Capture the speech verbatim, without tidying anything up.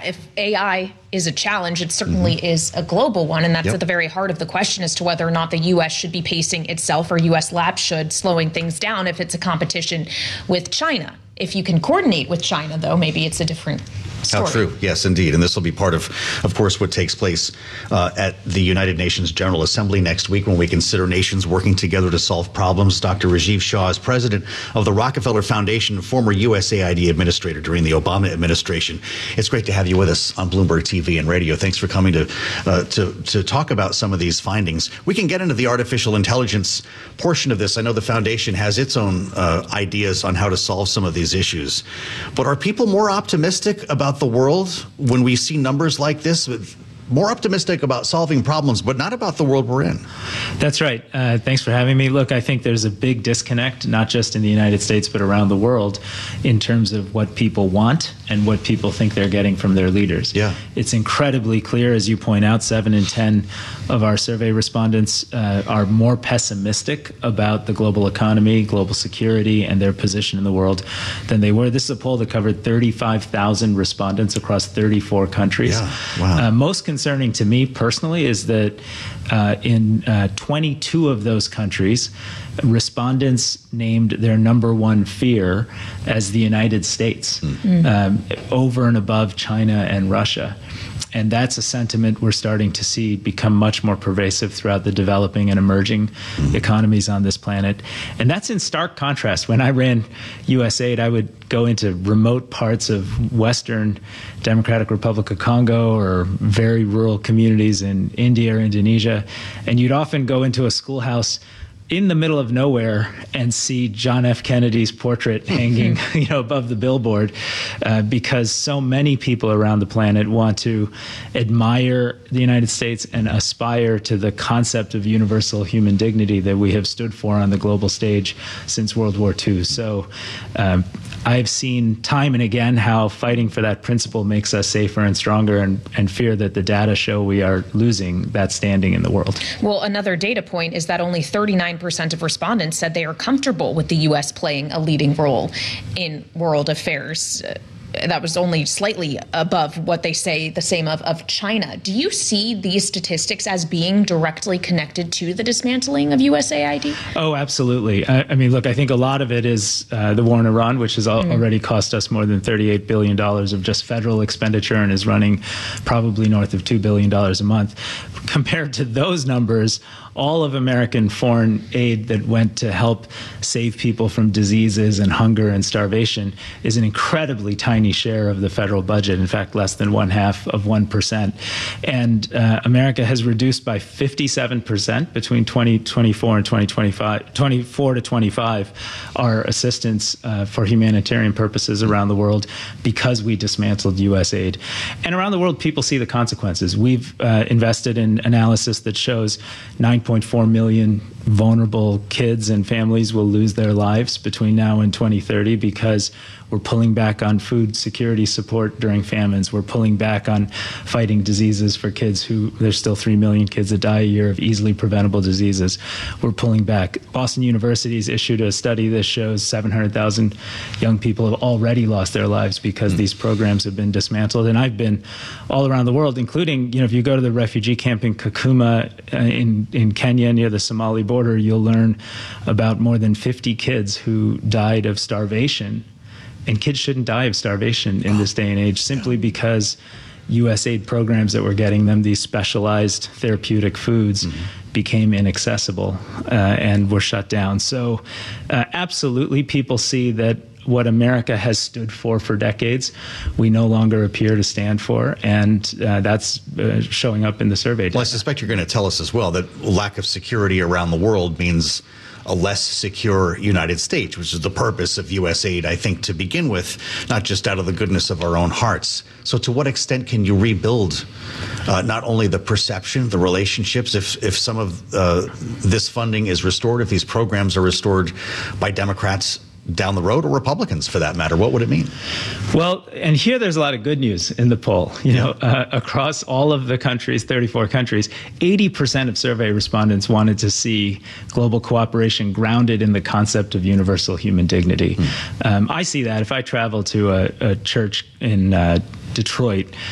yeah, if A I is a challenge, it certainly mm-hmm. is a global one. And that's yep. at the very heart of the question as to whether or not the U S should be pacing itself or U S labs should, slowing things down if it's a competition with China. If you can coordinate with China, though, maybe it's a different story. How true. Yes, indeed. And this will be part of, of course, what takes place uh, at the United Nations General Assembly next week when we consider nations working together to solve problems. Doctor Rajiv Shah is president of the Rockefeller Foundation, former U S A I D administrator during the Obama administration. It's great to have you with us on Bloomberg T V and radio. Thanks for coming to, uh, to, to talk about some of these findings. We can get into the artificial intelligence portion of this. I know the foundation has its own uh, ideas on how to solve some of these issues. But are people more optimistic about the world when we see numbers like this? More optimistic about solving problems, but not about the world we're in. That's right. Uh, thanks for having me. Look, I think there's a big disconnect, not just in the United States, but around the world, in terms of what people want and what people think they're getting from their leaders. Yeah. It's incredibly clear, as you point out, seven in ten of our survey respondents uh, are more pessimistic about the global economy, global security, and their position in the world than they were. This is a poll that covered thirty-five thousand respondents across thirty-four countries. Yeah. Wow. Uh, most concerning to me personally is that uh, in uh, twenty-two of those countries, respondents named their number one fear as the United States, mm. um, over and above China and Russia. And that's a sentiment we're starting to see become much more pervasive throughout the developing and emerging mm. economies on this planet. And that's in stark contrast. When I ran U S A I D, I would go into remote parts of Western Democratic Republic of Congo or very rural communities in India or Indonesia, and you'd often go into a schoolhouse in the middle of nowhere and see John F. Kennedy's portrait hanging, you know, above the billboard, uh, because so many people around the planet want to admire the United States and aspire to the concept of universal human dignity that we have stood for on the global stage since World War Two. So um, I've seen time and again how fighting for that principle makes us safer and stronger, and, and fear that the data show we are losing that standing in the world. Well, another data point is that only thirty-nine percent of respondents said they are comfortable with the U S playing a leading role in world affairs. Uh, that was only slightly above what they say the same of, of China. Do you see these statistics as being directly connected to the dismantling of U S A I D? Oh, absolutely. I, I mean, look, I think a lot of it is uh, the war in Iran, which has al- mm. already cost us more than thirty-eight billion dollars of just federal expenditure and is running probably north of two billion dollars a month. Compared to those numbers, all of American foreign aid that went to help save people from diseases and hunger and starvation is an incredibly tiny share of the federal budget. In fact, less than one half of one percent. And uh, America has reduced by fifty-seven percent between twenty twenty-four and twenty twenty-five, twenty-four to twenty-five, our assistance uh, for humanitarian purposes around the world because we dismantled U S A I D. And around the world, people see the consequences. We've uh, invested in analysis that shows nine point four million vulnerable kids and families will lose their lives between now and twenty thirty because we're pulling back on food security support during famines. We're pulling back on fighting diseases for kids who, there's still three million kids that die a year of easily preventable diseases. We're pulling back. Boston University's issued a study that shows seven hundred thousand young people have already lost their lives because mm. these programs have been dismantled. And I've been all around the world, including, you know, if you go to the refugee camp in Kakuma uh, in, in Kenya near the Somali border, you'll learn about more than fifty kids who died of starvation. And kids shouldn't die of starvation in this day and age simply because U S A I D programs that were getting them these specialized therapeutic foods mm-hmm. became inaccessible uh, and were shut down. So uh, absolutely, people see that what America has stood for for decades, we no longer appear to stand for, and uh, that's uh, showing up in the survey data. Well, I suspect you're going to tell us as well that lack of security around the world means a less secure United States, which is the purpose of U S A I D, I think, to begin with, not just out of the goodness of our own hearts. So to what extent can you rebuild uh, not only the perception, the relationships, if, if some of uh, this funding is restored, if these programs are restored by Democrats down the road, or Republicans for that matter? What would it mean? Well, and here there's a lot of good news in the poll. You know, uh, across all of the countries, thirty-four countries, eighty percent of survey respondents wanted to see global cooperation grounded in the concept of universal human dignity. Mm. Um, I see that if I travel to a, a church in uh, Detroit